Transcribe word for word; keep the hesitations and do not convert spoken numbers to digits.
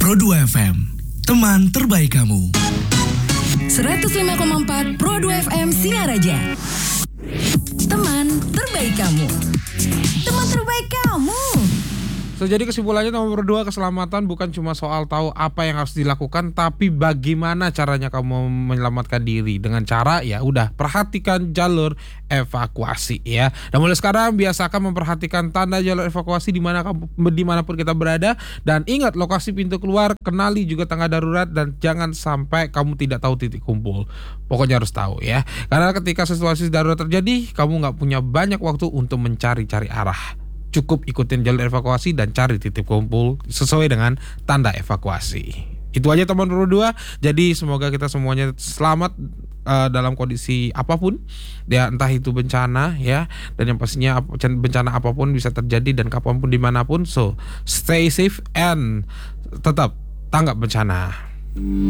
Pro dua F M, teman terbaik kamu. seratus lima koma empat Pro dua F M Singaraja. Teman terbaik kamu. Teman terbaik kamu. So, jadi kesimpulannya nomor dua, keselamatan bukan cuma soal tahu apa yang harus dilakukan, tapi bagaimana caranya kamu menyelamatkan diri. Dengan cara ya udah perhatikan jalur evakuasi ya. Dan mulai sekarang biasakan memperhatikan tanda jalur evakuasi di mana dimanapun kita berada, dan ingat lokasi pintu keluar, kenali juga tangga darurat, dan jangan sampai kamu tidak tahu titik kumpul. Pokoknya harus tahu ya. Karena ketika situasi darurat terjadi, kamu nggak punya banyak waktu untuk mencari-cari arah. Cukup ikutin jalur evakuasi dan cari titik kumpul sesuai dengan tanda evakuasi. Itu aja teman Pro dua. Jadi semoga kita semuanya selamat uh, dalam kondisi apapun, ya entah itu bencana ya, dan yang pastinya bencana apapun bisa terjadi dan kapanpun dimanapun. So stay safe and tetap tanggap bencana.